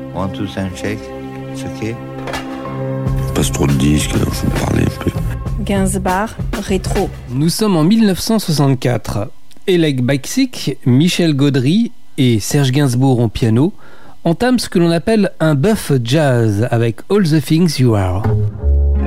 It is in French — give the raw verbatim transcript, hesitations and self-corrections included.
One, two, sound check. It's okay. Il passe trop de disques, alors je vais parler un peu. Gainsbourg, rétro. Nous sommes en dix-neuf cent soixante-quatre. Elek Bajcsik, Michel Gaudry et Serge Gainsbourg au piano entament ce que l'on appelle un buff jazz avec All the Things You Are.